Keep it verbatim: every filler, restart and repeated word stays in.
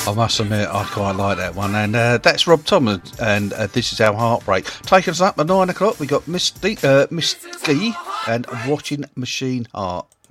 I must admit, I quite like that one. And uh, that's Rob Thomas, and uh, This Is Our Heartbreak. Taking us up at nine o'clock, we got Misty, uh, Misty and Watching Machine Heart.